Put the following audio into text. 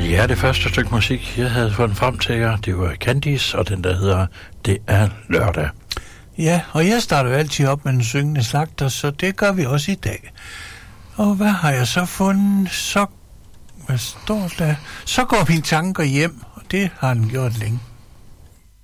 Ja, det første stykke musik, jeg havde fundet frem til jer, det var Candice, og den der hedder Det er lørdag. Ja, og jeg starter jo altid op med en syngende slagter, så det gør vi også i dag. Og hvad har jeg så fundet? Hvad står der? Så går mine tanker hjem, og det har den gjort længe.